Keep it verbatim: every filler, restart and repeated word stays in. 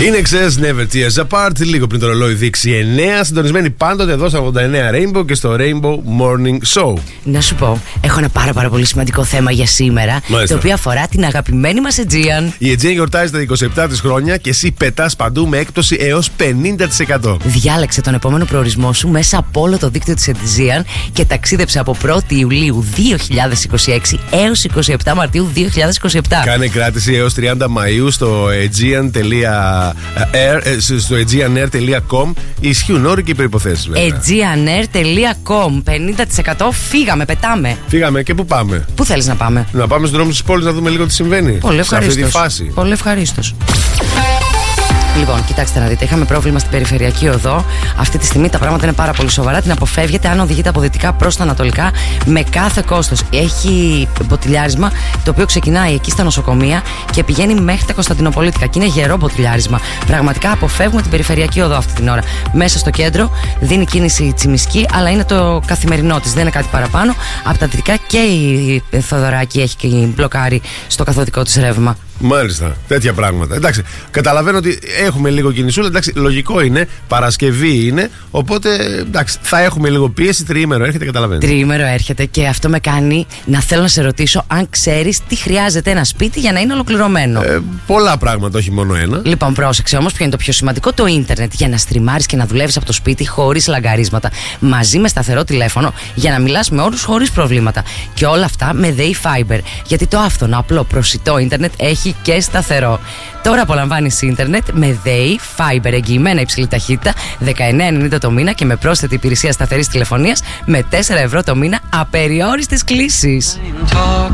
Είναι ξέρεις Never Tears Apart, λίγο πριν το ρολόι δείξει εννέα, συντονισμένοι πάντοτε εδώ στα ογδόντα εννέα Rainbow και στο Rainbow Morning Show. Να σου πω, έχω ένα πάρα πάρα πολύ σημαντικό θέμα για σήμερα. Μάλιστα. Το οποίο αφορά την αγαπημένη μας Aegean. Η Aegean γιορτάζει τα είκοσι επτά της χρόνια και εσύ πετάς παντού με έκπτωση έως πενήντα τοις εκατό. Διάλεξε τον επόμενο προορισμό σου μέσα από όλο το δίκτυο της Aegean και ταξίδεψε από πρώτη Ιουλίου δύο χιλιάδες είκοσι έξι έως είκοσι επτά Μαρτίου δύο χιλιάδες είκοσι επτά. Κάνε κράτηση έως τριάντα Μαΐου στο aegean.air, στο aegeanair τελεία com. Ισχύουν όροι και οι προϋποθέσεις βέβαια. aegeanair τελεία com. πενήντα τοις εκατό φύγαμε, πετάμε. Φύγαμε και πού πάμε? Πού θέλεις να πάμε? Να πάμε στους δρόμους της πόλης να δούμε λίγο τι συμβαίνει. Πολύ ευχαρίστως. Σε αυτή τη φάση. Πολύ ευχαρίστως. Λοιπόν, κοιτάξτε να δείτε, είχαμε πρόβλημα στην περιφερειακή οδό. Αυτή τη στιγμή τα πράγματα είναι πάρα πολύ σοβαρά. Την αποφεύγετε αν οδηγείτε από δυτικά προς τα ανατολικά με κάθε κόστος. Έχει μποτιλιάρισμα το οποίο ξεκινάει εκεί στα νοσοκομεία και πηγαίνει μέχρι τα Κωνσταντινοπολίτικα. Και είναι γερό μποτιλιάρισμα. Πραγματικά αποφεύγουμε την περιφερειακή οδό αυτή την ώρα. Μέσα στο κέντρο δίνει κίνηση Τσιμισκή, αλλά είναι το καθημερινό της. Δεν είναι κάτι παραπάνω. Από τα δυτικά και η Θοδωράκη έχει μπλοκάρει στο καθοδικό της ρεύμα. Μάλιστα, τέτοια πράγματα. Εντάξει, καταλαβαίνω ότι έχουμε λίγο κινησούλα. Εντάξει, λογικό είναι, Παρασκευή είναι. Οπότε εντάξει, θα έχουμε λίγο πίεση. Τριήμερο έρχεται, καταλαβαίνετε. Τριήμερο έρχεται και αυτό με κάνει να θέλω να σε ρωτήσω αν ξέρεις τι χρειάζεται ένα σπίτι για να είναι ολοκληρωμένο. Ε, πολλά πράγματα, όχι μόνο ένα. Λοιπόν, πρόσεξε όμως ποιο είναι το πιο σημαντικό: το ίντερνετ για να στριμάρεις και να δουλεύεις από το σπίτι χωρίς λαγκαρίσματα. Μαζί με σταθερό τηλέφωνο για να μιλάς με όλους χωρίς προβλήματα. Και όλα αυτά με ΔΕΗ Fiber. Γιατί το άφθονο, απλό, προσιτό ίντερνετ έχει και σταθερό. Τώρα απολαμβάνεις ίντερνετ με ΔΕΗ Fiber, εγγυημένα υψηλή ταχύτητα, δεκαεννέα ενενήντα το μήνα και με πρόσθετη υπηρεσία σταθερής τηλεφωνίας με τέσσερα ευρώ το μήνα απεριόριστες κλήσεις.